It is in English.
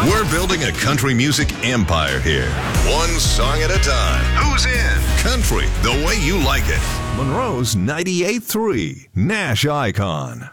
We're building a country music empire here. One song at a time. Who's in? Country, the way you like it. Monroe's 98.3 Nash Icon.